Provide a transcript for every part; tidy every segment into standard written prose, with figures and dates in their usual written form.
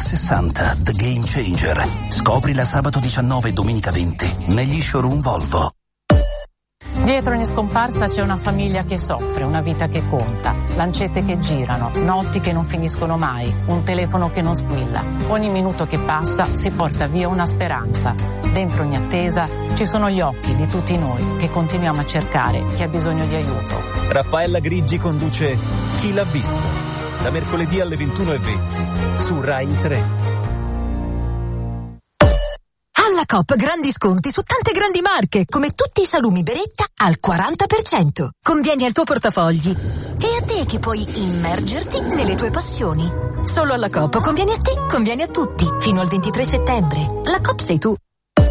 EX60 The Game Changer. Scoprila sabato 19 e domenica 20 negli showroom Volvo. Dietro ogni scomparsa c'è una famiglia che soffre, una vita che conta, lancette che girano, notti che non finiscono mai, un telefono che non squilla. Ogni minuto che passa si porta via una speranza. Dentro ogni attesa ci sono gli occhi di tutti noi che continuiamo a cercare chi ha bisogno di aiuto. Raffaella Grigi conduce Chi l'ha visto? Da mercoledì alle 21:20 su Rai 3. Alla Coop grandi sconti su tante grandi marche, come tutti i salumi Beretta al 40%. Convieni al tuo portafogli. E a te che puoi immergerti nelle tue passioni. Solo alla Coop convieni a te, convieni a tutti. Fino al 23 settembre. La Coop sei tu.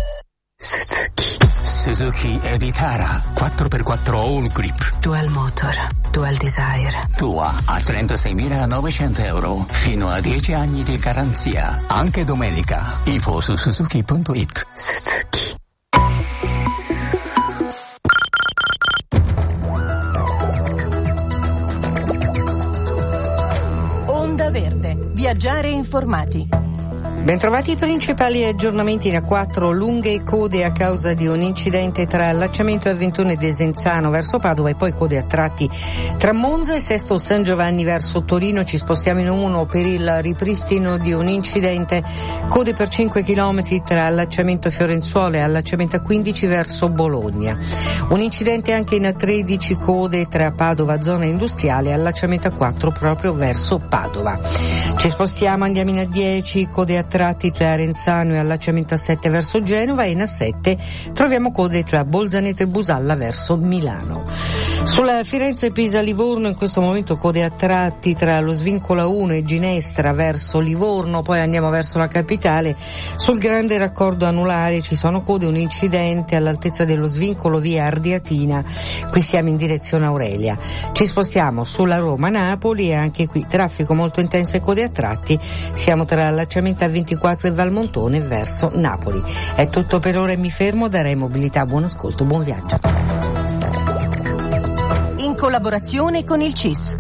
Suzuki Vitara 4x4 All Grip Dual Motor, Dual Desire. Tua a 36.900 euro fino a 10 anni di garanzia. Anche domenica. Info su suzuki.it. Suzuki. Onda Verde. Viaggiare informati. Bentrovati. I principali aggiornamenti in A4: lunghe code a causa di un incidente tra allacciamento A21 e Desenzano verso Padova, e poi code a tratti tra Monza e Sesto San Giovanni verso Torino. Ci spostiamo in 1 per il ripristino di un incidente, code per 5 km tra allacciamento Fiorenzuola e allacciamento A15 verso Bologna. Un incidente anche in A13, code tra Padova zona industriale e allacciamento A4 proprio verso Padova. Ci spostiamo, andiamo in A10, code a tratti tra Arenzano e allacciamento A7 verso Genova, e in A7 troviamo code tra Bolzaneto e Busalla verso Milano. Sulla Firenze-Pisa-Livorno in questo momento code a tratti tra lo svincolo A1 e Ginestra verso Livorno, poi andiamo verso la capitale. Sul grande raccordo anulare ci sono code, un incidente all'altezza dello svincolo via Ardiatina, qui siamo in direzione Aurelia. Ci spostiamo sulla Roma-Napoli, e anche qui traffico molto intenso e code a tratti, siamo tra allacciamento A24 e Valmontone verso Napoli. È tutto per ora e mi fermo. Da Rai Mobilità, buon ascolto, buon viaggio. In collaborazione con il CIS.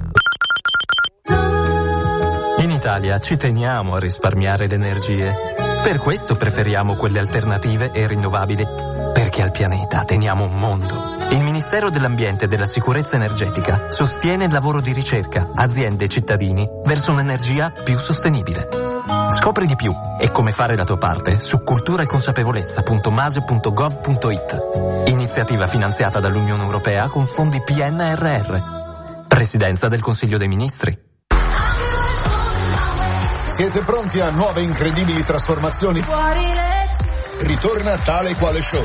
In Italia ci teniamo a risparmiare le energie. Per questo preferiamo quelle alternative e rinnovabili, perché al pianeta teniamo un mondo. Il Ministero dell'Ambiente e della Sicurezza Energetica sostiene il lavoro di ricerca, aziende e cittadini verso un'energia più sostenibile. Scopri di più e come fare la tua parte su culturaeconsapevolezza.mase.gov.it. Iniziativa finanziata dall'Unione Europea con fondi PNRR. Presidenza del Consiglio dei Ministri. Siete pronti a nuove incredibili trasformazioni? Ritorna Tale e Quale Show.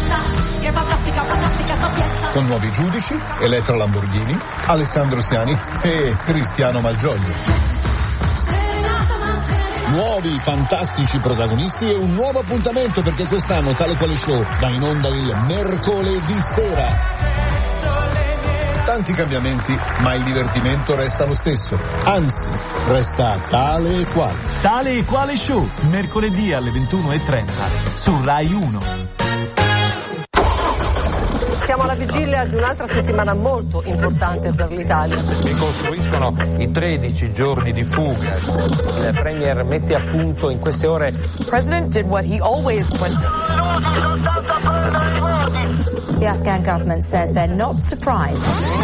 Con nuovi giudici, Elettra Lamborghini, Alessandro Siani e Cristiano Malgioglio. Nuovi fantastici protagonisti e un nuovo appuntamento, perché quest'anno Tale Quale Show va in onda il mercoledì sera. Tanti cambiamenti, ma il divertimento resta lo stesso. Anzi, resta Tale e Quale. Tale e Quale Show, mercoledì alle 21:30 su Rai 1. Siamo alla vigilia di un'altra settimana molto importante per l'Italia. Si costruiscono i 13 giorni di fuga. Il Premier mette a punto in queste ore. The President did what he always went. The Afghan government says they're not surprised.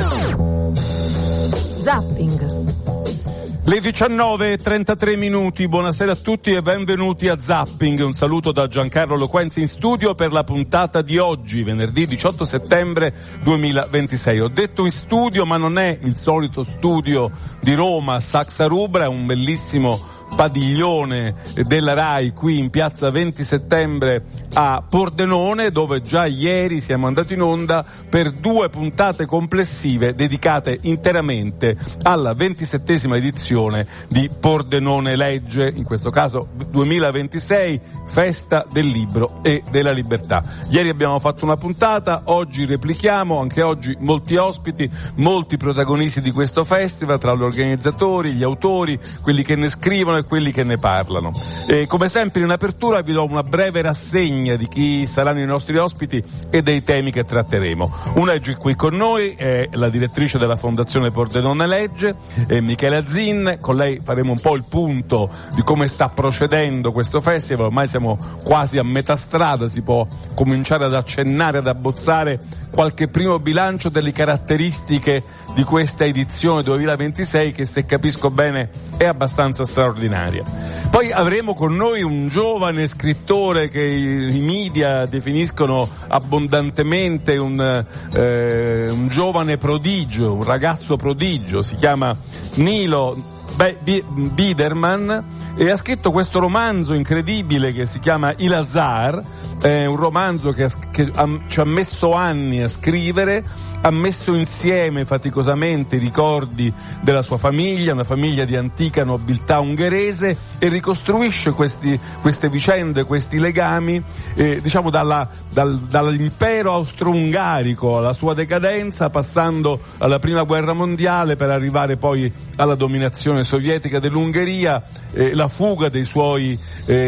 Zapping. Le 19:33, buonasera a tutti e benvenuti a Zapping. Un saluto da Giancarlo Loquenzi in studio per la puntata di oggi, venerdì 18 settembre 2026. Ho detto in studio, ma non è il solito studio di Roma, Saxa Rubra, è un bellissimo padiglione della Rai qui in piazza 20 settembre a Pordenone, dove già ieri siamo andati in onda per 2 puntate complessive dedicate interamente alla 27esima edizione di Pordenone Legge, in questo caso 2026, festa del libro e della libertà. Ieri abbiamo fatto una puntata, oggi replichiamo, anche oggi molti ospiti, molti protagonisti di questo festival, tra gli organizzatori, gli autori, quelli che ne scrivono e quelli che ne parlano. Come sempre in apertura vi do una breve rassegna di chi saranno i nostri ospiti e dei temi che tratteremo. Una è qui con noi, è la direttrice della Fondazione Pordenone Legge, Michela Zin. Con lei faremo un po' il punto di come sta procedendo questo festival. Ormai siamo quasi a metà strada, si può cominciare ad accennare, ad abbozzare qualche primo bilancio delle caratteristiche di questa edizione 2026 che, se capisco bene, è abbastanza straordinaria. Poi avremo con noi un giovane scrittore che i media definiscono abbondantemente un giovane prodigio, un ragazzo prodigio, si chiama Nilo Biderman e ha scritto questo romanzo incredibile che si chiama Il Azar. È un romanzo che ci ha messo anni a scrivere, ha messo insieme faticosamente i ricordi della sua famiglia, una famiglia di antica nobiltà ungherese, e ricostruisce queste vicende, questi legami, diciamo dall'impero austro-ungarico alla sua decadenza, passando alla prima guerra mondiale per arrivare poi alla dominazione sovietica dell'Ungheria, la fuga dei suoi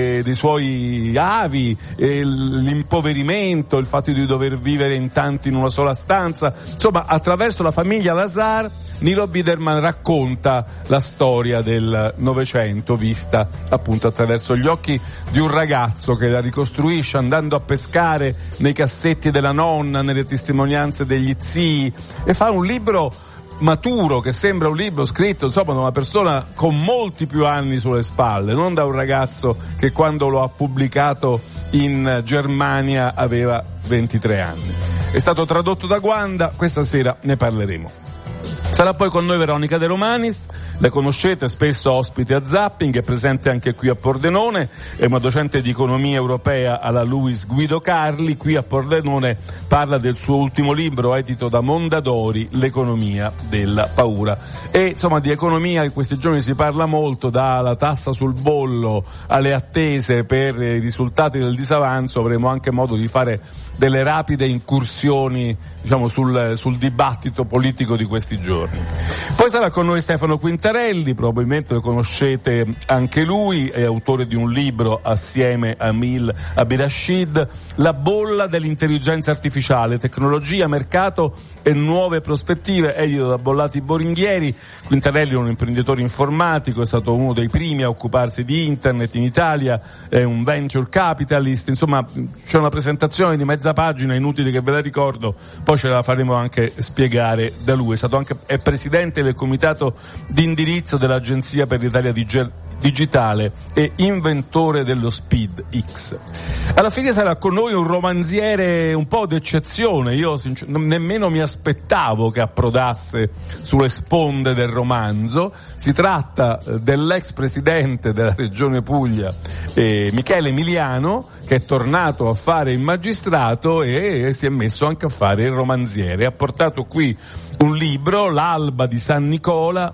avi, l'impoverimento, il fatto di dover vivere in tanti in una sola stanza. Insomma, attraverso la famiglia Lazar, Nilo Biderman racconta la storia del Novecento vista appunto attraverso gli occhi di un ragazzo che la ricostruisce andando a pescare nei cassetti della nonna, nelle testimonianze degli zii, e fa un libro maturo che sembra un libro scritto insomma da una persona con molti più anni sulle spalle, non da un ragazzo che quando lo ha pubblicato in Germania aveva 23 anni. È stato tradotto da Guanda, questa sera ne parleremo. Sarà poi con noi Veronica De Romanis, la conoscete, spesso ospite a Zapping, è presente anche qui a Pordenone, è una docente di economia europea alla Luis Guido Carli. Qui a Pordenone parla del suo ultimo libro edito da Mondadori, L'economia della paura. E insomma di economia in questi giorni si parla molto, dalla tassa sul bollo alle attese per i risultati del disavanzo. Avremo anche modo di fare delle rapide incursioni, diciamo, sul dibattito politico di questi giorni. Poi sarà con noi Stefano Quintarelli, probabilmente lo conoscete anche lui, è autore di un libro assieme a Emil Abirashid, La bolla dell'intelligenza artificiale, tecnologia, mercato e nuove prospettive, edito da Bollati Boringhieri. Quintarelli è un imprenditore informatico, è stato uno dei primi a occuparsi di internet in Italia, è un venture capitalist, insomma c'è una presentazione di mezza pagina, inutile che ve la ricordo, poi ce la faremo anche spiegare da lui. È presidente del comitato di indirizzo dell'Agenzia per l'Italia Digitale e inventore dello Speed X. Alla fine sarà con noi un romanziere un po' d'eccezione. Io nemmeno mi aspettavo che approdasse sulle sponde del romanzo. Si tratta dell'ex presidente della Regione Puglia, Michele Emiliano, che è tornato a fare il magistrato e si è messo anche a fare il romanziere. Ha portato qui un libro, L'alba di San Nicola,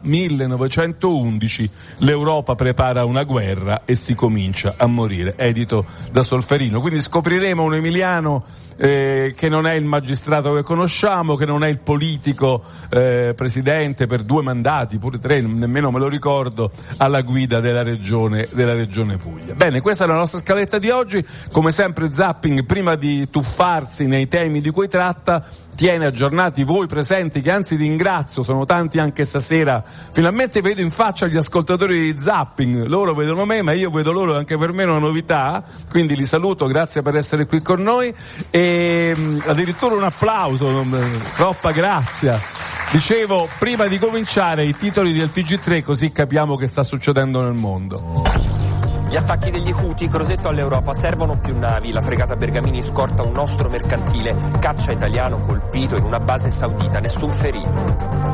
1911, l'Europa prepara una guerra e si comincia a morire, edito da Solferino. Quindi scopriremo un Emiliano che non è il magistrato che conosciamo, che non è il politico presidente per 2 mandati, pure 3, nemmeno me lo ricordo, alla guida della regione Puglia. Bene, questa è la nostra scaletta di oggi. Come sempre Zapping, prima di tuffarsi nei temi di cui tratta, tiene aggiornati voi presenti, che anzi ringrazio, sono tanti anche stasera. Finalmente vedo in faccia gli ascoltatori di Zapping, loro vedono me ma io vedo loro, anche per me è una novità, quindi li saluto, grazie per essere qui con noi e addirittura un applauso, troppa grazia. Dicevo, prima di cominciare, i titoli del TG3, così capiamo che sta succedendo nel mondo. Gli attacchi degli Houthi, Crosetto all'Europa, servono più navi, la fregata Bergamini scorta un nostro mercantile, caccia italiano colpito in una base saudita, nessun ferito.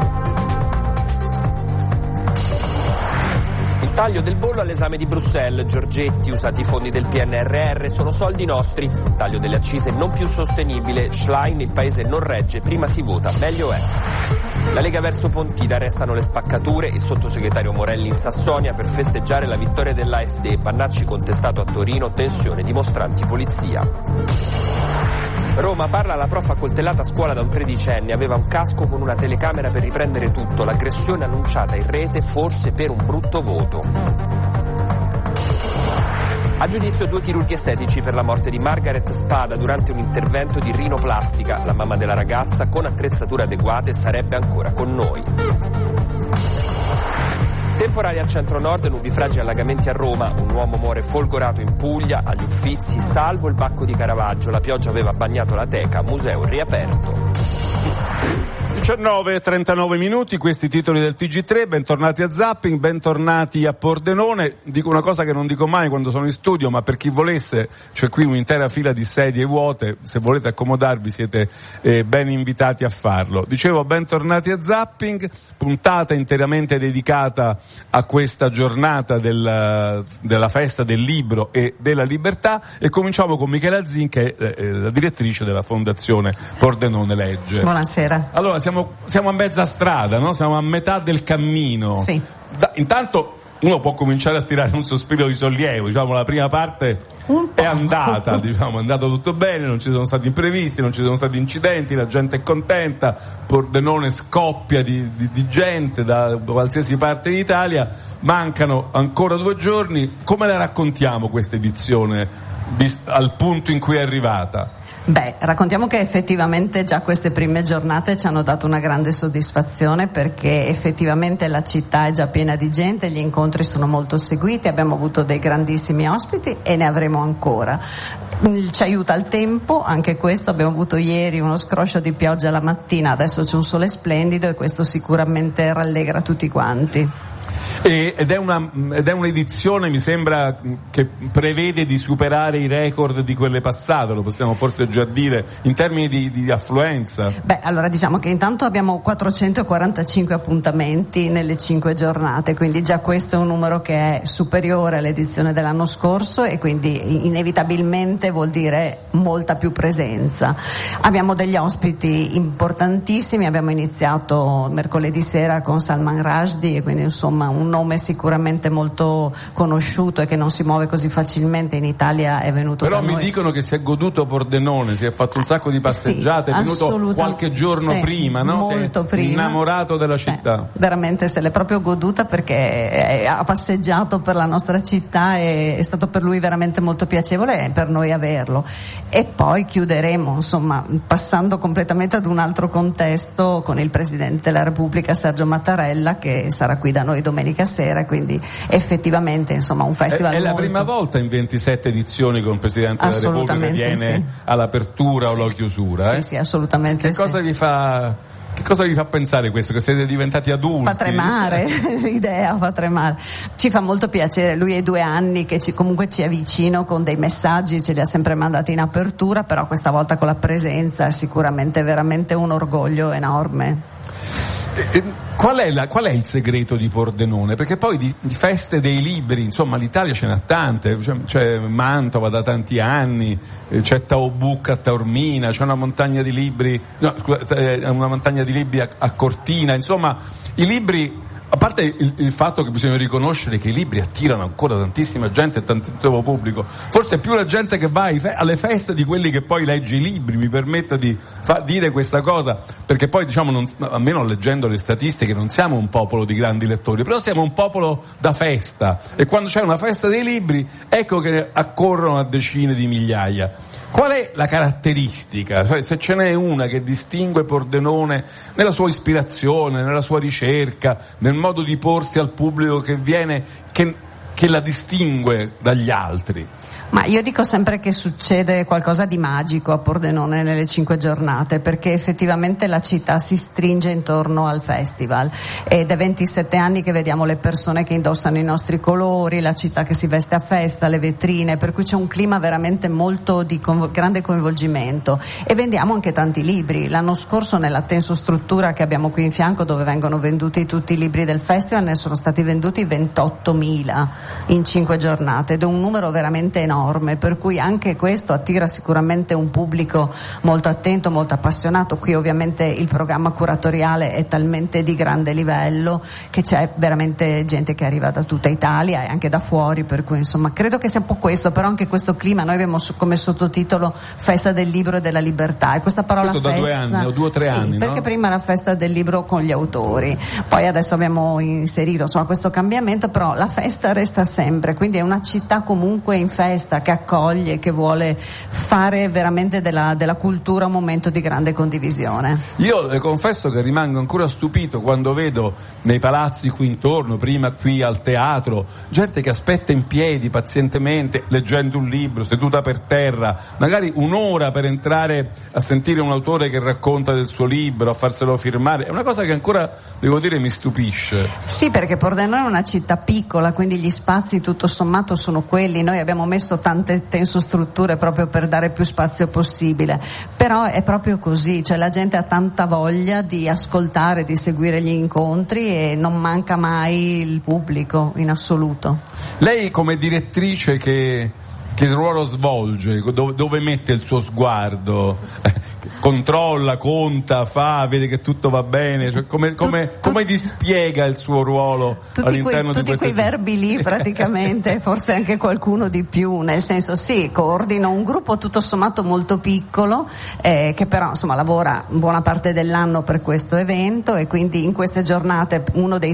Il taglio del bollo all'esame di Bruxelles, Giorgetti, usati i fondi del PNRR, sono soldi nostri, taglio delle accise non più sostenibile, Schlein, il paese non regge, prima si vota, meglio è. La Lega verso Pontida, restano le spaccature, il sottosegretario Morelli in Sassonia per festeggiare la vittoria dell'AfD, Pannacci contestato a Torino, tensione, dimostranti polizia. Roma, parla la prof accoltellata a scuola da un 13enne, aveva un casco con una telecamera per riprendere tutto, l'aggressione annunciata in rete forse per un brutto voto. A giudizio 2 chirurghi estetici per la morte di Margaret Spada durante un intervento di rinoplastica. La mamma della ragazza, con attrezzature adeguate, sarebbe ancora con noi. Temporali al centro-nord, nubifragi e allagamenti a Roma. Un uomo muore folgorato in Puglia, agli Uffizi, salvo il Bacco di Caravaggio. La pioggia aveva bagnato la teca, museo riaperto. 19:39 minuti, questi titoli del TG3, bentornati a Zapping, bentornati a Pordenone. Dico una cosa che non dico mai quando sono in studio, ma per chi volesse, c'è qui un'intera fila di sedie vuote, se volete accomodarvi siete ben invitati a farlo. Dicevo, bentornati a Zapping, puntata interamente dedicata a questa giornata della festa del libro e della libertà, e cominciamo con Michela Zin, che è la direttrice della Fondazione Pordenone Legge. Buonasera. Allora, siamo a mezza strada, no? Siamo a metà del cammino. Sì. Intanto uno può cominciare a tirare un sospiro di sollievo, diciamo, la prima parte è andata, diciamo, è andato tutto bene, non ci sono stati imprevisti, non ci sono stati incidenti, la gente è contenta, Pordenone scoppia di gente da qualsiasi parte d'Italia, mancano ancora 2 giorni. Come la raccontiamo questa edizione al punto in cui è arrivata? Beh, raccontiamo che effettivamente già queste prime giornate ci hanno dato una grande soddisfazione, perché effettivamente la città è già piena di gente, gli incontri sono molto seguiti, abbiamo avuto dei grandissimi ospiti e ne avremo ancora. Ci aiuta il tempo, anche questo, abbiamo avuto ieri uno scroscio di pioggia la mattina, adesso c'è un sole splendido e questo sicuramente rallegra tutti quanti. Ed è un'edizione, mi sembra, che prevede di superare i record di quelle passate, lo possiamo forse già dire, in termini di affluenza. Beh, allora diciamo che intanto abbiamo 445 appuntamenti nelle 5 giornate, quindi già questo è un numero che è superiore all'edizione dell'anno scorso e quindi inevitabilmente vuol dire molta più presenza. Abbiamo degli ospiti importantissimi, abbiamo iniziato mercoledì sera con Salman Rushdie e quindi insomma un nome sicuramente molto conosciuto e che non si muove così facilmente in Italia, è venuto però da noi. Mi dicono che si è goduto Pordenone, si è fatto un sacco di passeggiate, sì, è venuto qualche giorno prima, no? Molto prima, innamorato della città. Veramente se l'è proprio goduta, perché ha passeggiato per la nostra città e è stato per lui veramente molto piacevole e per noi averlo. E poi chiuderemo, insomma, passando completamente ad un altro contesto, con il Presidente della Repubblica Sergio Mattarella, che sarà qui da noi domenica sera, quindi effettivamente insomma un festival. È la prima volta in 27 edizioni che un Presidente della Repubblica viene all'apertura o alla chiusura? Sì, assolutamente. Che cosa vi fa pensare questo? Che siete diventati adulti? Fa tremare, l'idea fa tremare. Ci fa molto piacere, lui è 2 anni che comunque ci è vicino con dei messaggi, ce li ha sempre mandati in apertura, però questa volta con la presenza è sicuramente veramente un orgoglio enorme. Qual è il segreto di Pordenone? Perché poi di feste dei libri, insomma, l'Italia ce n'ha tante, c'è Mantova da tanti anni, c'è Taobuc a Taormina, c'è una montagna di libri, a Cortina, insomma, i libri. A parte il fatto che bisogna riconoscere che i libri attirano ancora tantissima gente e tantissimo pubblico, forse è più la gente che va alle feste di quelli che poi legge i libri, mi permetto di dire questa cosa, perché poi diciamo, almeno leggendo le statistiche, non siamo un popolo di grandi lettori, però siamo un popolo da festa, e quando c'è una festa dei libri ecco che accorrono a decine di migliaia. Qual è la caratteristica, se ce n'è una, che distingue Pordenone nella sua ispirazione, nella sua ricerca, nel modo di porsi al pubblico che viene, che la distingue dagli altri? Ma io dico sempre che succede qualcosa di magico a Pordenone nelle 5 giornate, perché effettivamente la città si stringe intorno al festival, ed è 27 anni che vediamo le persone che indossano i nostri colori, la città che si veste a festa, le vetrine, per cui c'è un clima veramente molto di grande coinvolgimento, e vendiamo anche tanti libri. L'anno scorso nella tensostruttura che abbiamo qui in fianco, dove vengono venduti tutti i libri del festival, ne sono stati venduti 28.000 in 5 giornate, ed è un numero veramente enorme, per cui anche questo attira sicuramente un pubblico molto attento, molto appassionato. Qui ovviamente il programma curatoriale è talmente di grande livello che c'è veramente gente che arriva da tutta Italia e anche da fuori, per cui insomma credo che sia un po' questo, però anche questo clima. Noi abbiamo come sottotitolo Festa del Libro e della Libertà, e questa parola questo festa da 2 anni o 2 o 3 anni, perché no? Prima era Festa del Libro con gli autori, poi adesso abbiamo inserito insomma questo cambiamento, però la festa festa sempre, quindi è una città comunque in festa, che accoglie, che vuole fare veramente della cultura un momento di grande condivisione. Io le confesso che rimango ancora stupito quando vedo nei palazzi qui intorno, prima qui al teatro, gente che aspetta in piedi pazientemente, leggendo un libro, seduta per terra, magari un'ora per entrare a sentire un autore che racconta del suo libro, a farselo firmare. È una cosa che ancora, devo dire, mi stupisce. Sì, perché Pordenone è una città piccola, quindi gli spazi tutto sommato sono quelli. Noi abbiamo messo tante tensostrutture proprio per dare più spazio possibile, però è proprio così, cioè la gente ha tanta voglia di ascoltare, di seguire gli incontri e non manca mai il pubblico in assoluto. Lei come direttrice che ruolo svolge? Dove mette il suo sguardo? Controlla, conta, vede che tutto va bene? Cioè, come dispiega il suo ruolo all'interno di questo? Tutti quei verbi lì praticamente, forse anche qualcuno di più, nel senso sì, coordino un gruppo tutto sommato molto piccolo che però insomma lavora buona parte dell'anno per questo evento, e quindi in queste giornate uno dei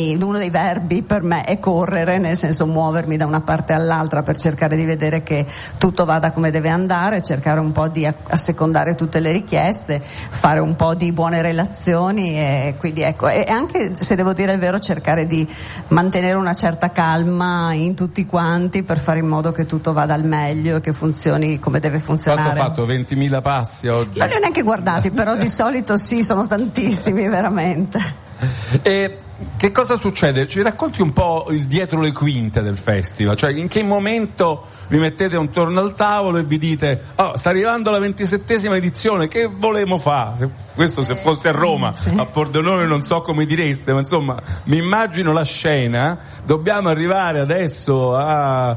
verbi per me è correre, nel senso muovermi da una parte all'altra per cercare di vedere che tutto vada come deve andare, cercare un po' di assecondare tutte le richieste, fare un po' di buone relazioni, e quindi ecco, e anche, se devo dire il vero, cercare di mantenere una certa calma in tutti quanti per fare in modo che tutto vada al meglio e che funzioni come deve funzionare. Quanto ha fatto? 20.000 passi oggi? Non li ho neanche guardati, però di solito sì, sono tantissimi veramente. E che cosa succede? Ci racconti un po' il dietro le quinte del festival, cioè in che momento vi mettete intorno al tavolo e vi dite sta arrivando la 27ª edizione, che volemo fare? Questo se fosse a Roma, sì. A Pordenone non so come direste, ma insomma mi immagino la scena, dobbiamo arrivare adesso a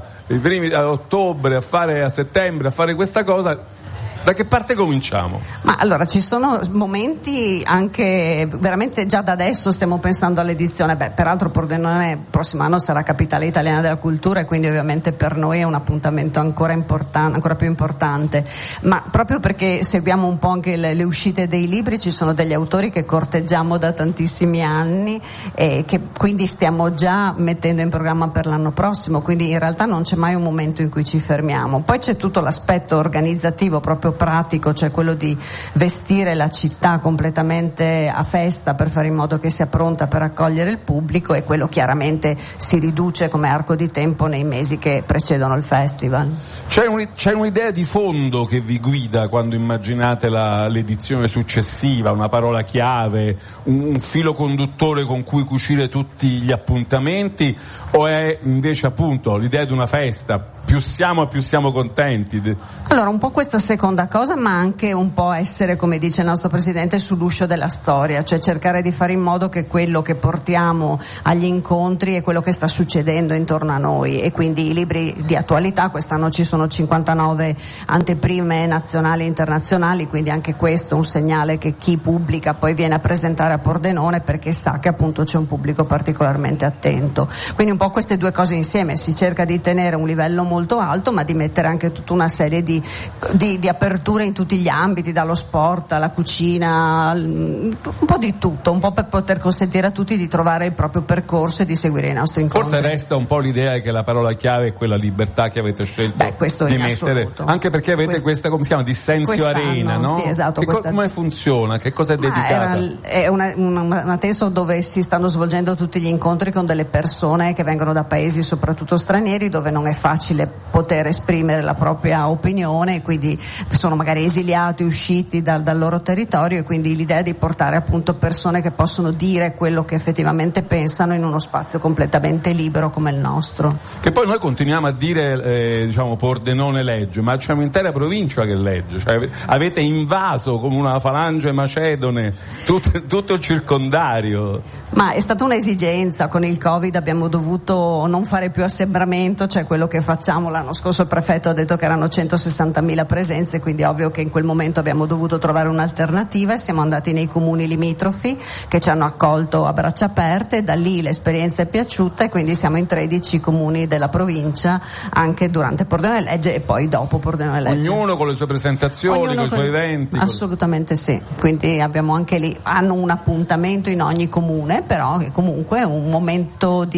ottobre, a settembre a fare questa cosa. Da che parte cominciamo? Ma allora ci sono momenti anche veramente già da adesso stiamo pensando all'edizione. Peraltro Pordenone il prossimo anno sarà capitale italiana della cultura e quindi ovviamente per noi è un appuntamento ancora più importante. Ma proprio perché seguiamo un po' anche le uscite dei libri, ci sono degli autori che corteggiamo da tantissimi anni e che quindi stiamo già mettendo in programma per l'anno prossimo. Quindi in realtà non c'è mai un momento in cui ci fermiamo. Poi c'è tutto l'aspetto organizzativo proprio pratico, cioè quello di vestire la città completamente a festa per fare in modo che sia pronta per accogliere il pubblico, e quello chiaramente si riduce come arco di tempo nei mesi che precedono il festival. C'è un'idea di fondo che vi guida quando immaginate l'edizione successiva, una parola chiave, un filo conduttore con cui cucire tutti gli appuntamenti, o è invece appunto l'idea di una festa? Più siamo contenti. Allora, un po' questa seconda cosa, ma anche un po' essere, come dice il nostro Presidente, sull'uscio della storia, cioè cercare di fare in modo che quello che portiamo agli incontri è quello che sta succedendo intorno a noi, e quindi i libri di attualità, quest'anno ci sono 59 anteprime nazionali e internazionali, quindi anche questo è un segnale che chi pubblica poi viene a presentare a Pordenone perché sa che appunto c'è un pubblico particolarmente attento. Quindi un po' queste due cose insieme, si cerca di tenere un livello molto alto, ma di mettere anche tutta una serie di aperture in tutti gli ambiti, dallo sport alla cucina, un po' di tutto, un po' per poter consentire a tutti di trovare il proprio percorso e di seguire i nostri incontri. Forse resta un po' l'idea che la parola chiave è quella libertà che avete scelto di mettere, assoluto. Anche perché avete questa, come si chiama, Dissensio Arena, no? Sì, esatto. Come funziona? Che cosa è dedicata? È una tenso dove si stanno svolgendo tutti gli incontri con delle persone che vengono da paesi soprattutto stranieri, dove non è facile poter esprimere la propria opinione, quindi sono magari esiliati, usciti dal loro territorio, e quindi l'idea di portare appunto persone che possono dire quello che effettivamente pensano in uno spazio completamente libero come il nostro. Che poi noi continuiamo a dire Pordenone legge, ma c'è un'intera provincia che legge, cioè avete invaso come una falange macedone tutto il circondario. Ma è stata un'esigenza, con il Covid abbiamo dovuto non fare più assembramento, cioè quello che facciamo. L'anno scorso il prefetto ha detto che erano 160.000 presenze, quindi è ovvio che in quel momento abbiamo dovuto trovare un'alternativa, e siamo andati nei comuni limitrofi che ci hanno accolto a braccia aperte, da lì l'esperienza è piaciuta e quindi siamo in 13 comuni della provincia anche durante Pordenone legge e poi dopo Pordenone legge. Ognuno con le sue presentazioni, con i suoi eventi. Assolutamente sì, quindi abbiamo anche lì, hanno un appuntamento in ogni comune, però che comunque è un momento di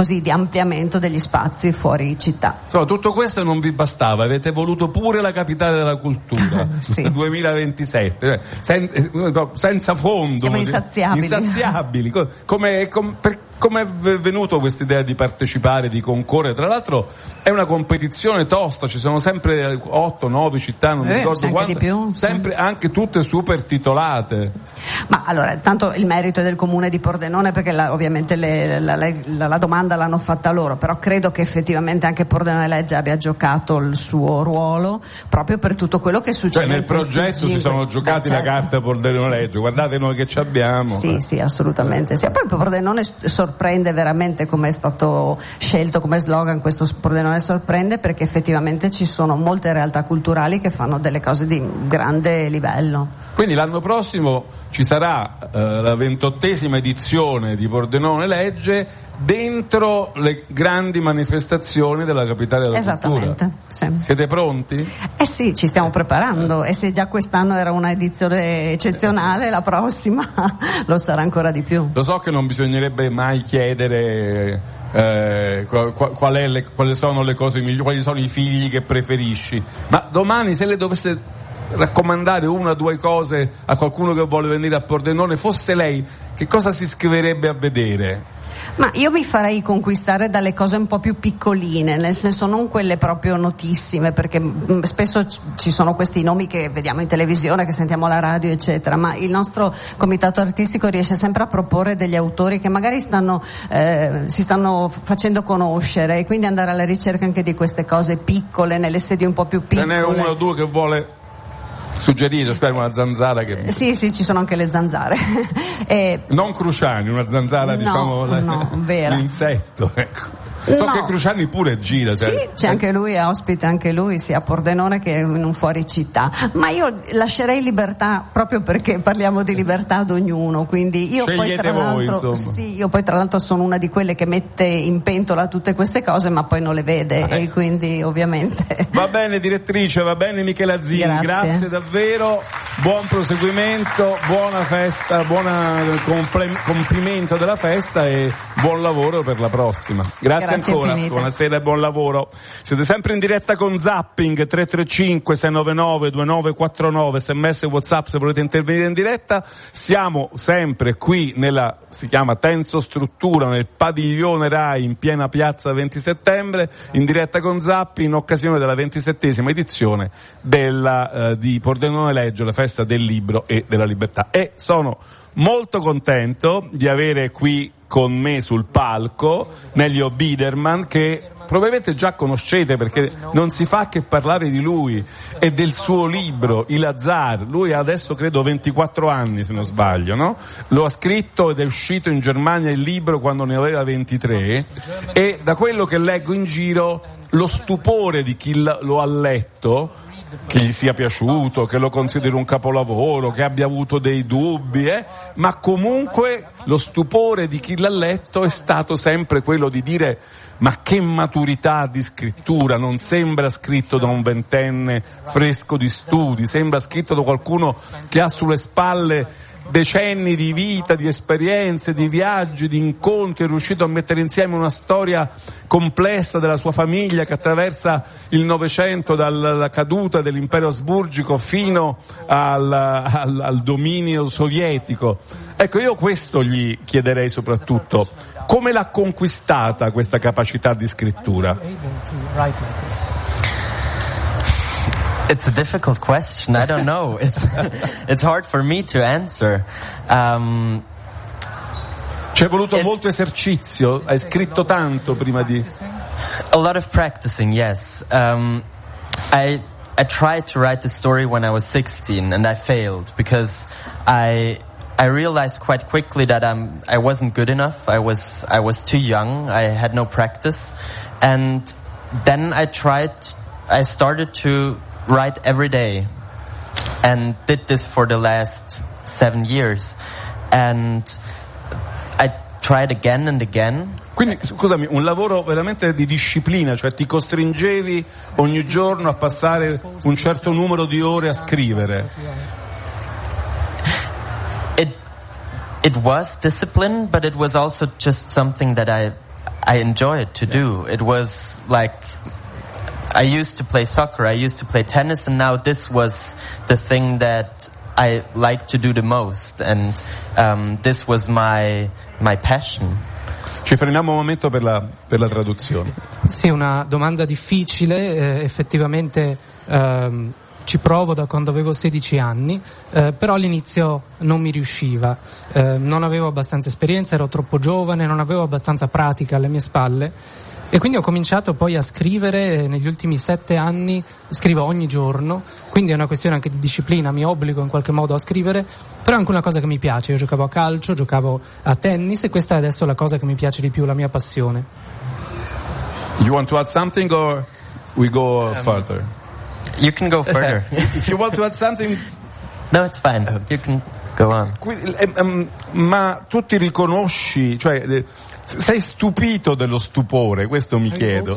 così di ampliamento degli spazi fuori città. Insomma, tutto questo non vi bastava, avete voluto pure la capitale della cultura. Sì. 2027, senza fondo. Siamo insaziabili. Come è venuto questa idea di partecipare, di concorrere? Tra l'altro è una competizione tosta, ci sono sempre 8-9 città, non mi ricordo quante, di più, sempre anche tutte super titolate. Ma allora, tanto il merito è del comune di Pordenone, perché ovviamente la domanda l'hanno fatta loro, però credo che effettivamente anche Pordenone Legge abbia giocato il suo ruolo proprio per tutto quello che succede. Cioè nel progetto si sono giocati la carta Pordenone Legge, guardate noi che ci abbiamo. Sì, assolutamente sì. E poi Pordenone sorprende veramente, come è stato scelto come slogan, questo Pordenone sorprende, perché effettivamente ci sono molte realtà culturali che fanno delle cose di grande livello. Quindi l'anno prossimo ci sarà la 28ª edizione di Pordenone Legge dentro le grandi manifestazioni della capitale della Esattamente, cultura. Sì. Siete pronti? Sì, ci stiamo preparando, e se già quest'anno era una edizione eccezionale, la prossima lo sarà ancora di più. Lo so che non bisognerebbe mai chiedere quali sono le cose migliori, quali sono i figli che preferisci, ma domani se le dovesse raccomandare una o due cose a qualcuno che vuole venire a Pordenone, fosse lei, che cosa si iscriverebbe a vedere? Ma io mi farei conquistare dalle cose un po' più piccoline, nel senso non quelle proprio notissime, perché spesso ci sono questi nomi che vediamo in televisione, che sentiamo alla radio eccetera, ma il nostro comitato artistico riesce sempre a proporre degli autori che magari si stanno facendo conoscere, e quindi andare alla ricerca anche di queste cose piccole nelle sedi un po' più piccole. Ce n'è uno o due che vuole suggerito, spero una zanzara che... Sì, ci sono anche le zanzare. Non Cruciani, una zanzara, diciamo, vera. L'insetto, ecco. So che Cruciani pure gira. Sì, c'è anche lui, è ospite anche lui, sia a Pordenone che in un fuori città. Ma io lascerei libertà, proprio perché parliamo di libertà ad ognuno, quindi io scegliete poi io poi tra l'altro sono una di quelle che mette in pentola tutte queste cose ma poi non le vede, e quindi ovviamente... Va bene direttrice, va bene Michela Zini, grazie davvero, buon proseguimento, buona festa, complimento della festa e buon lavoro per la prossima. Grazie ancora, infinite. Buonasera e buon lavoro. Siete sempre in diretta con Zapping, 335 699 2949, sms e WhatsApp se volete intervenire in diretta. Siamo sempre qui si chiama Tenso Struttura, nel padiglione Rai in piena piazza 20 settembre, in diretta con Zapping in occasione della 27ª edizione di Pordenone Legge, la festa del libro e della libertà. E sono molto contento di avere qui con me sul palco Nelio Biderman, che probabilmente già conoscete perché non si fa che parlare di lui e del suo libro Il Azar. Lui ha adesso credo 24 anni se non sbaglio, no? Lo ha scritto ed è uscito in Germania il libro quando ne aveva 23, e da quello che leggo in giro lo stupore di chi lo ha letto, che gli sia piaciuto, che lo consideri un capolavoro, che abbia avuto dei dubbi, ma comunque lo stupore di chi l'ha letto è stato sempre quello di dire: ma che maturità di scrittura, non sembra scritto da un ventenne fresco di studi, sembra scritto da qualcuno che ha sulle spalle decenni di vita, di esperienze, di viaggi, di incontri, è riuscito a mettere insieme una storia complessa della sua famiglia che attraversa il Novecento, dalla caduta dell'impero asburgico fino al dominio sovietico. Ecco, io questo gli chiederei soprattutto: come l'ha conquistata questa capacità di scrittura? It's a difficult question. I don't know. It's hard for me to answer. Ci è voluto molto esercizio. Hai scritto tanto prima di... A lot of practicing, yes. I tried to write the story when I was 16 and I failed because I realized quite quickly that I wasn't good enough. I was too young. I had no practice. And then I started to write every day and did this for the last 7 years, and I tried again and again. Quindi scusami, un lavoro veramente di disciplina, cioè ti costringevi ogni giorno a passare un certo numero di ore a scrivere. It was discipline, but it was also just something that I enjoyed to do. It was like I used to play soccer, I used to play tennis, and now this was the thing that I like to do the most, and this was my passion. Ci fermiamo un momento per la traduzione. Sì, una domanda difficile, effettivamente ci provo da quando avevo 16 anni, però all'inizio non mi riusciva, non avevo abbastanza esperienza, ero troppo giovane, non avevo abbastanza pratica alle mie spalle. E quindi ho cominciato poi a scrivere, negli ultimi 7 anni scrivo ogni giorno, quindi è una questione anche di disciplina, mi obbligo in qualche modo a scrivere, però è anche una cosa che mi piace. Io giocavo a calcio, giocavo a tennis, e questa è adesso la cosa che mi piace di più, la mia passione. You want to add something or we go further? You can go further. If you want to add something... No, it's fine. You can go on. Ma tu ti riconosci, cioè... Sei stupito dello stupore, questo mi chiedo.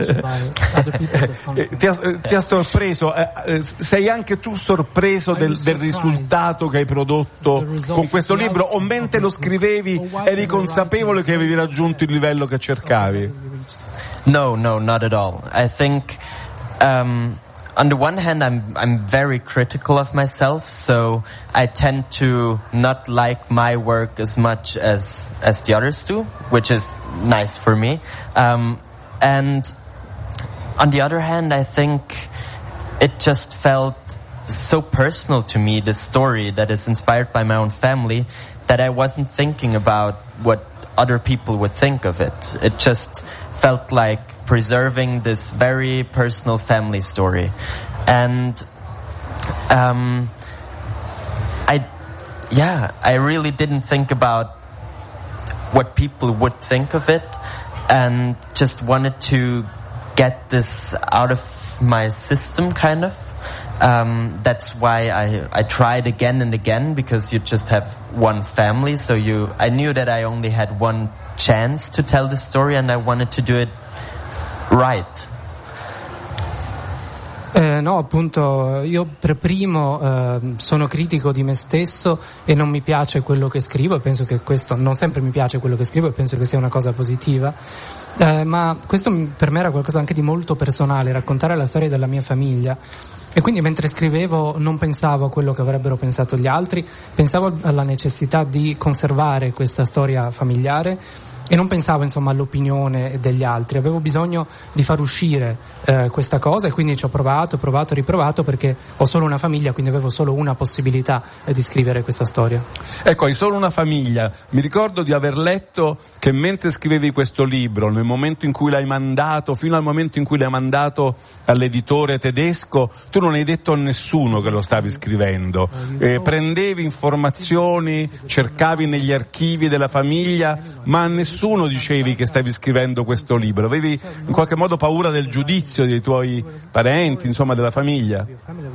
Ti ha sorpreso? Sei anche tu sorpreso del risultato che hai prodotto con questo libro, o mentre lo scrivevi eri consapevole che avevi raggiunto il livello che cercavi? No, not at all. I think on the one hand, I'm very critical of myself, so I tend to not like my work as much as the others do, which is nice for me. And on the other hand, I think it just felt so personal to me, the story that is inspired by my own family, that I wasn't thinking about what other people would think of it. It just felt like preserving this very personal family story. And I really didn't think about what people would think of it, and just wanted to get this out of my system, kind of. That's why I tried again and again, because you just have one family, so I knew that I only had one chance to tell the story, and I wanted to do it right. No, appunto, io per primo sono critico di me stesso e non mi piace quello che scrivo, e penso che questo, non sempre mi piace quello che scrivo, e penso che sia una cosa positiva, ma questo per me era qualcosa anche di molto personale, raccontare la storia della mia famiglia. E quindi mentre scrivevo non pensavo a quello che avrebbero pensato gli altri, pensavo alla necessità di conservare questa storia familiare, e non pensavo insomma all'opinione degli altri. Avevo bisogno di far uscire questa cosa, e quindi ci ho provato, riprovato, perché ho solo una famiglia, quindi avevo solo una possibilità di scrivere questa storia. Ecco, hai solo una famiglia. Mi ricordo di aver letto che mentre scrivevi questo libro, nel momento in cui l'hai mandato, fino al momento in cui l'hai mandato all'editore tedesco, tu non hai detto a nessuno che lo stavi scrivendo. Prendevi informazioni, cercavi negli archivi della famiglia, ma a nessuno dicevi che stavi scrivendo questo libro. Avevi in qualche modo paura del giudizio dei tuoi parenti, insomma, della famiglia?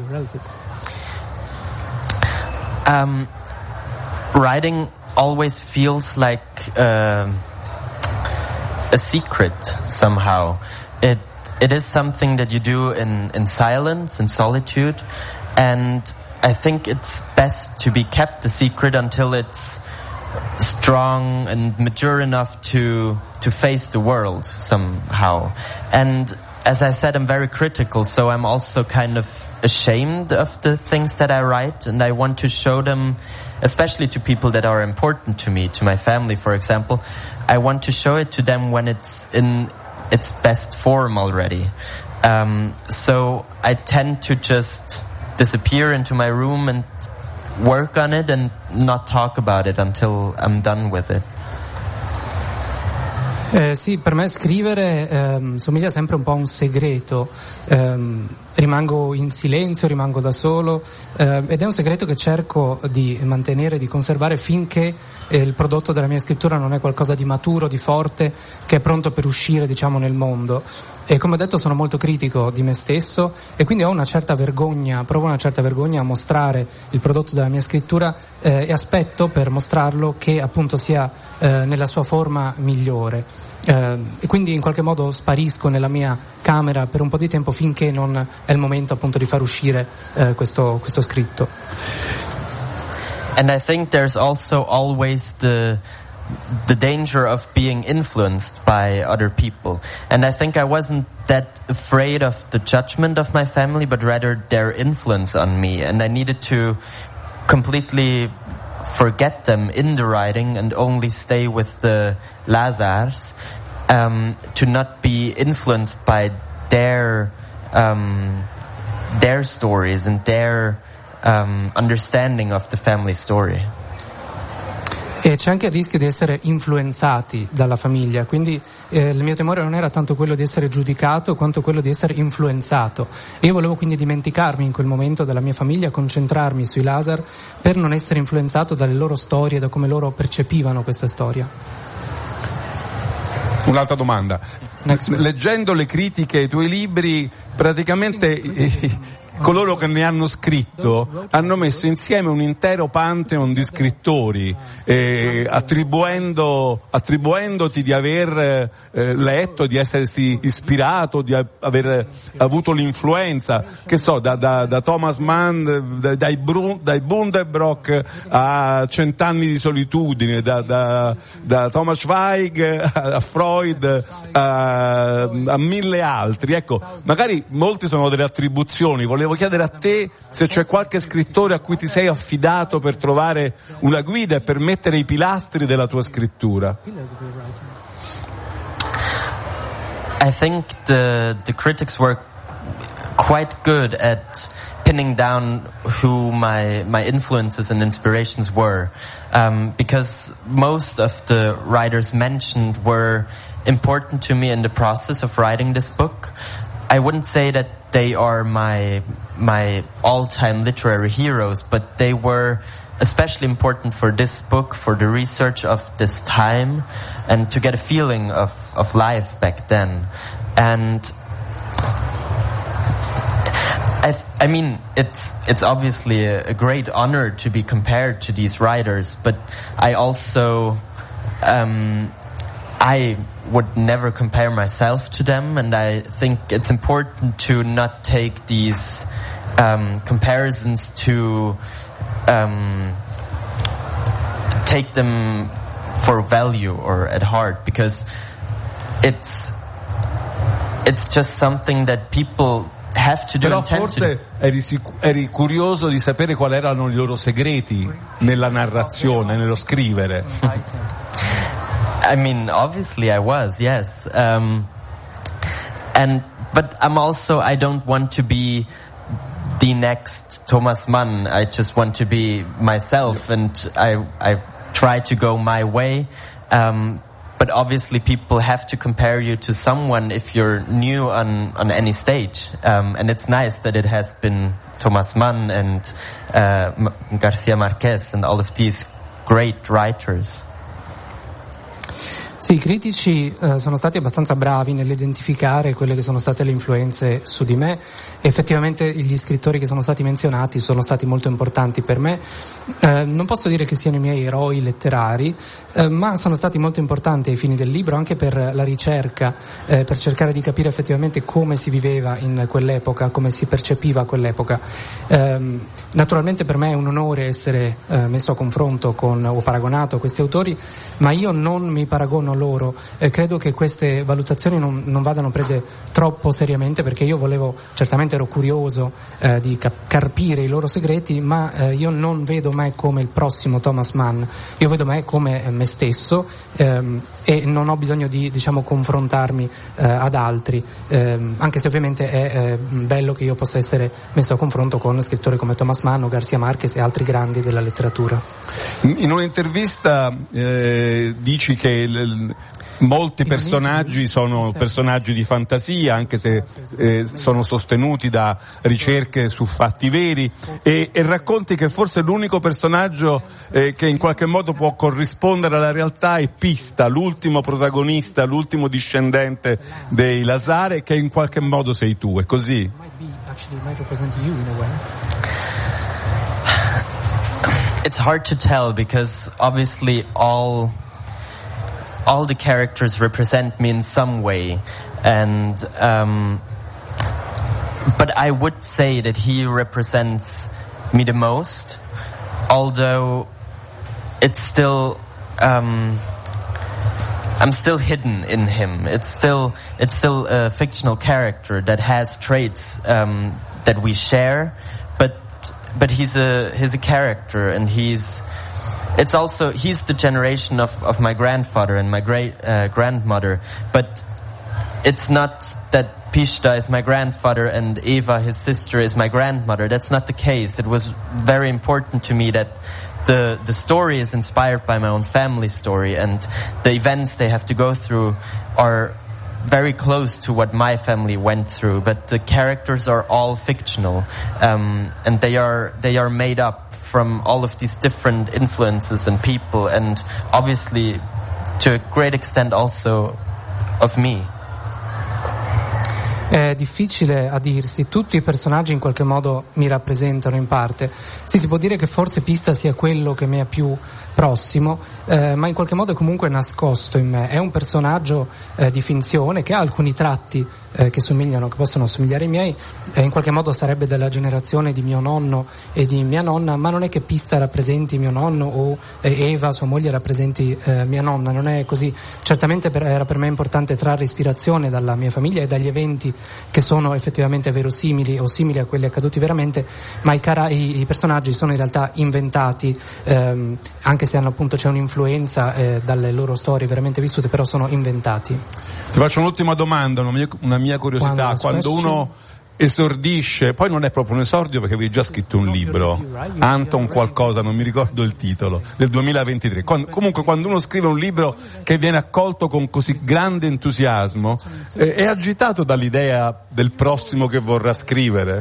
Writing always feels like a secret somehow. It is something that you do in silence, in solitude, and I think it's best to be kept a secret until it's strong and mature enough to face the world somehow. And as I said, I'm very critical, so I'm also kind of ashamed of the things that I write, and I want to show them, especially to people that are important to me, to my family, for example. I want to show it to them when it's in its best form already. So I tend to just disappear into my room and work on it and not talk about it until I'm done with it. Sì, per me scrivere somiglia sempre un po' a un segreto. Rimango in silenzio, rimango da solo, ed è un segreto che cerco di mantenere, di conservare finché il prodotto della mia scrittura non è qualcosa di maturo, di forte, che è pronto per uscire, diciamo, nel mondo. E come ho detto, sono molto critico di me stesso, e quindi provo una certa vergogna a mostrare il prodotto della mia scrittura, e aspetto per mostrarlo che appunto sia nella sua forma migliore. E quindi in qualche modo sparisco nella mia camera per un po' di tempo, finché non è il momento appunto di far uscire questo scritto. And I think there's also always the the danger of being influenced by other people. And I think I wasn't that afraid of the judgment of my family, but rather their influence on me. And I needed to completely forget them in the writing and only stay with the Lazars, to not be influenced by their stories and their understanding of the family story. E c'è anche il rischio di essere influenzati dalla famiglia, quindi il mio timore non era tanto quello di essere giudicato quanto quello di essere influenzato. Io volevo quindi dimenticarmi in quel momento della mia famiglia, concentrarmi sui Lazar per non essere influenzato dalle loro storie, da come loro percepivano questa storia. Un'altra domanda. Leggendo le critiche ai tuoi libri, praticamente coloro che ne hanno scritto hanno messo insieme un intero pantheon di scrittori, attribuendoti di aver letto, di essersi ispirato, di aver avuto l'influenza, che so, da Thomas Mann, dai Buddenbrook a Cent'anni di solitudine, da Thomas Zweig a Freud a mille altri. Ecco, magari molti sono delle attribuzioni. Volevo chiedere a te se c'è qualche scrittore a cui ti sei affidato per trovare una guida e per mettere i pilastri della tua scrittura. I think the critics were quite good at pinning down who my influences and inspirations were, because most of the writers mentioned were important to me in the process of writing this book. I wouldn't say that they are my all-time literary heroes, but they were especially important for this book, for the research of this time, and to get a feeling of life back then. And I mean, it's obviously a great honor to be compared to these writers, but I also I would never compare myself to them, and I think it's important to not take these comparisons to take them for value or at heart, because it's just something that people have to do. Però forse eri curioso di sapere quali erano i loro segreti nella narrazione, nello scrivere. I mean, obviously I was, yes. But I don't want to be the next Thomas Mann. I just want to be myself, and I try to go my way. But obviously people have to compare you to someone if you're new on any stage. And it's nice that it has been Thomas Mann and Garcia Marquez and all of these great writers. Sì, i critici sono stati abbastanza bravi nell'identificare quelle che sono state le influenze su di me. Effettivamente gli scrittori che sono stati menzionati sono stati molto importanti per me. Non posso dire che siano i miei eroi letterari, ma sono stati molto importanti ai fini del libro, anche per la ricerca, per cercare di capire effettivamente come si viveva in quell'epoca, come si percepiva quell'epoca. Naturalmente per me è un onore essere messo a confronto o paragonato a questi autori, ma io non mi paragono loro. Credo che queste valutazioni non vadano prese troppo seriamente, perché io certamente ero curioso di carpire i loro segreti, ma io non vedo me come il prossimo Thomas Mann. Io vedo me come me stesso, e non ho bisogno di, confrontarmi ad altri, anche se ovviamente è bello che io possa essere messo a confronto con scrittori come Thomas Mann o Garcia Marquez e altri grandi della letteratura. In un'intervista dici che molti personaggi sono personaggi di fantasia, anche se sono sostenuti da ricerche su fatti veri, e racconti che forse l'unico personaggio che in qualche modo può corrispondere alla realtà è Pista, l'ultimo protagonista, l'ultimo discendente dei Lazare, che in qualche modo sei tu, è così? It's hard to tell, because obviously all the characters represent me in some way, and but I would say that he represents me the most, although it's still I'm still hidden in him. It's still a fictional character that has traits that we share, but he's a character, and he's the generation of my grandfather and my great grandmother, but it's not that Pishta is my grandfather and Eva, his sister, is my grandmother. That's not the case. It was very important to me that the story is inspired by my own family story, and the events they have to go through are very close to what my family went through, but the characters are all fictional, and they are made up from all of these different influences and people, and obviously to a great extent also of me. È difficile a dirsi, tutti i personaggi in qualche modo mi rappresentano in parte. Sì, si può dire che forse Pista sia quello che mi è più prossimo, ma in qualche modo è comunque nascosto in me. È un personaggio di finzione che ha alcuni tratti che possono assomigliare ai miei, in qualche modo sarebbe della generazione di mio nonno e di mia nonna, ma non è che Pista rappresenti mio nonno o Eva, sua moglie, rappresenti mia nonna, non è così. Certamente era per me importante trarre ispirazione dalla mia famiglia e dagli eventi che sono effettivamente verosimili o simili a quelli accaduti veramente, ma i personaggi sono in realtà inventati, anche se c'è un'influenza dalle loro storie veramente vissute, però sono inventati. Ti faccio un'ultima domanda, una mia curiosità. Quando uno esordisce, poi non è proprio un esordio perché avevi già scritto un libro, Anton qualcosa, non mi ricordo il titolo, del 2023. Comunque quando uno scrive un libro che viene accolto con così grande entusiasmo, è agitato dall'idea del prossimo che vorrà scrivere?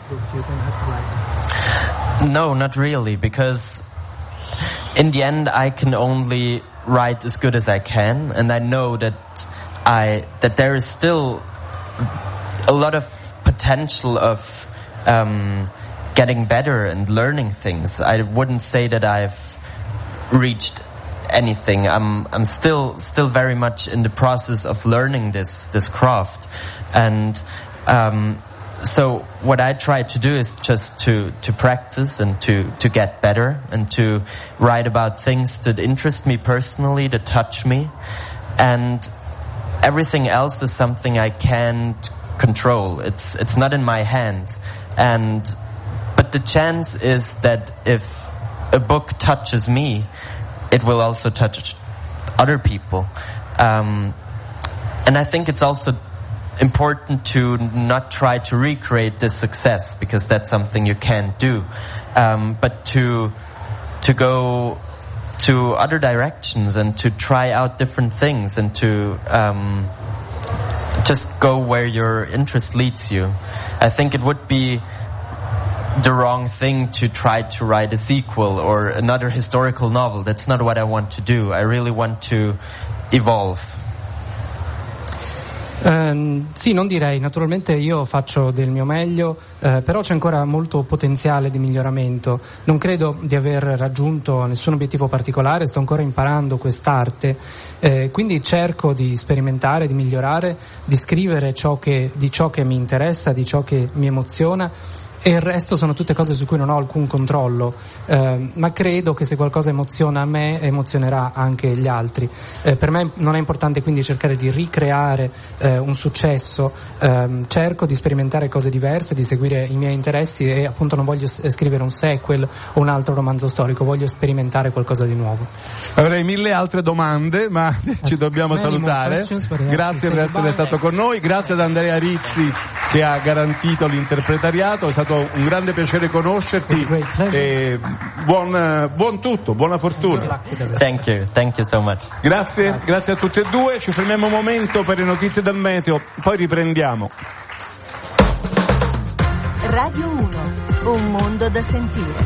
No, not really, because in the end I can only write as good as I can, and I know that there is still a lot of potential of getting better and learning things. I wouldn't say that I've reached anything. I'm still very much in the process of learning this craft, and so what I try to do is just to practice and to get better and to write about things that interest me personally, that touch me, and everything else is something I can't control. It's not in my hands, but the chance is that if a book touches me, it will also touch other people, and I think it's also important to not try to recreate this success, because that's something you can't do, but to go to other directions and to try out different things and to just go where your interest leads you. I think it would be the wrong thing to try to write a sequel or another historical novel. That's not what I want to do. I really want to evolve. Sì, non direi, naturalmente io faccio del mio meglio, però c'è ancora molto potenziale di miglioramento. Non credo di aver raggiunto nessun obiettivo particolare, sto ancora imparando quest'arte, quindi cerco di sperimentare, di migliorare, di scrivere di ciò che mi interessa, di ciò che mi emoziona, e il resto sono tutte cose su cui non ho alcun controllo, ma credo che se qualcosa emoziona a me, emozionerà anche gli altri. Per me non è importante quindi cercare di ricreare un successo, cerco di sperimentare cose diverse, di seguire i miei interessi, e appunto non voglio scrivere un sequel o un altro romanzo storico, voglio sperimentare qualcosa di nuovo. Avrei mille altre domande, ma ci dobbiamo salutare. Grazie per essere stato con noi, grazie ad Andrea Rizzi che ha garantito l'interpretariato, è stato un grande piacere conoscerti e buon tutto, buona fortuna. Thank you so much. Grazie a tutti e due, ci fermiamo un momento per le notizie del meteo, poi riprendiamo. Radio 1, un mondo da sentire.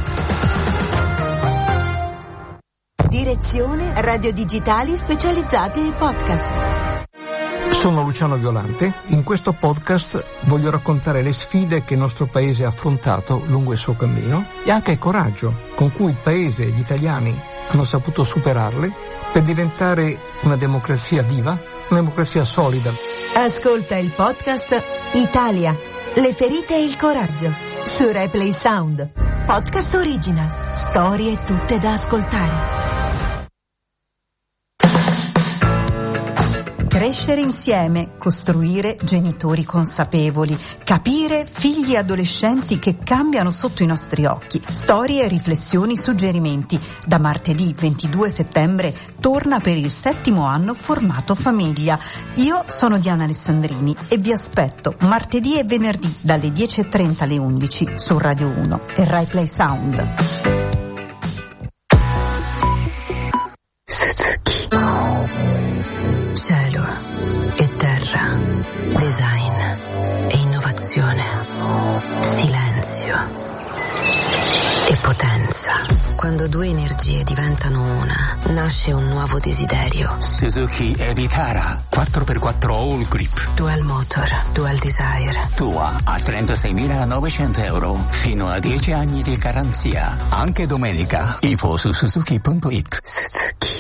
Direzione Radio Digitali specializzati in podcast. Sono Luciano Violante. In questo podcast voglio raccontare le sfide che il nostro paese ha affrontato lungo il suo cammino e anche il coraggio con cui il paese e gli italiani hanno saputo superarle per diventare una democrazia viva, una democrazia solida. Ascolta il podcast Italia, le ferite e il coraggio su Replay Sound. Podcast original, storie tutte da ascoltare. Crescere insieme, costruire genitori consapevoli, capire figli e adolescenti che cambiano sotto i nostri occhi. Storie, riflessioni, suggerimenti. Da martedì 22 settembre torna per il 7° anno Formato Famiglia. Io sono Diana Alessandrini e vi aspetto martedì e venerdì dalle 10:30 alle 11 su Radio 1 e Rai Play Sound. Suzuki. Cielo e terra, design e innovazione, silenzio e potenza. Quando due energie diventano una, nasce un nuovo desiderio. Suzuki Vitara 4x4 All Grip. Dual motor, dual desire. Tua a 36.900 euro, fino a 10 anni di garanzia. Anche domenica. Info su suzuki.it. Suzuki.